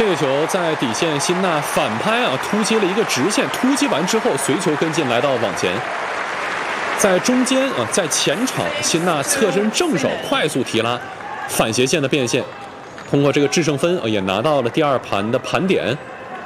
这个球在底线，辛纳反拍啊，突击了一个直线，突击完之后随球跟进，来到网前，在中间啊，在前场，辛纳侧身正手快速提拉，反斜线的变线，通过这个制胜分也拿到了第2盘的盘点。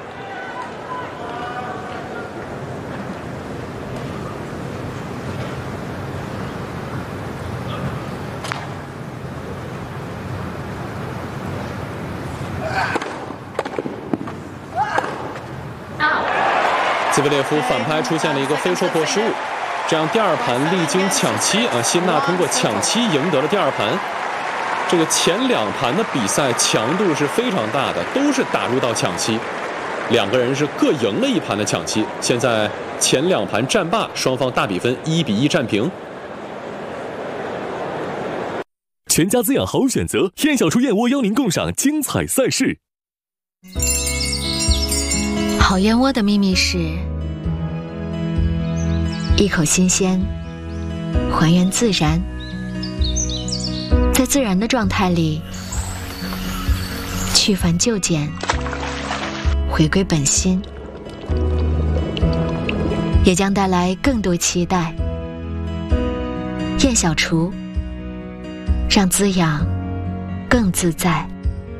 兹维列夫反拍出现了一个非戳破失误，这样第2盘历经抢七啊，辛纳通过抢七赢得了第2盘。这个前2盘的比赛强度是非常大的，都是打入到抢七，两个人是各赢了1盘的抢七。现在前2盘战罢，双方大比分1-1战平。 全家滋养好选择，燕小厨燕窝邀您共赏精彩赛事。 好燕窝的秘密是一口新鲜，还原自然，在自然的状态里去繁就简，回归本心，也将带来更多期待。燕小厨，让滋养更自在。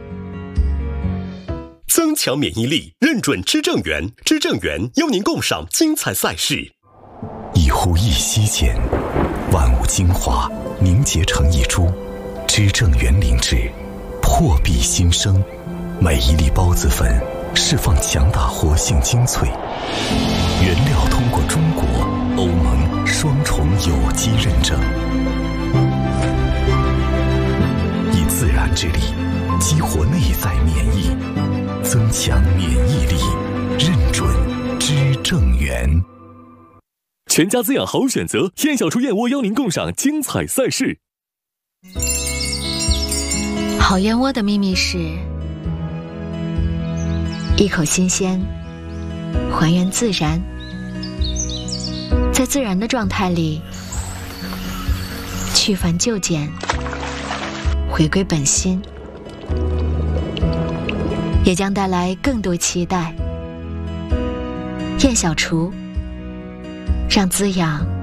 增强免疫力，认准知正源，知正源邀您共赏精彩赛事。 一呼一吸间，万物精华凝结成一株，知正源灵芝，破壁新生。每一粒孢子粉释放强大活性精粹，原料通过中国、欧盟双重有机认证，以自然之力激活内在免疫，增强免疫力，认准知正源。 全家滋养好选择，燕小厨燕窝邀您共赏精彩赛事。 好燕窝的秘密是一口新鲜，还原自然，在自然的状态里去繁就简，回归本心，也将带来更多期待。燕小厨，让滋养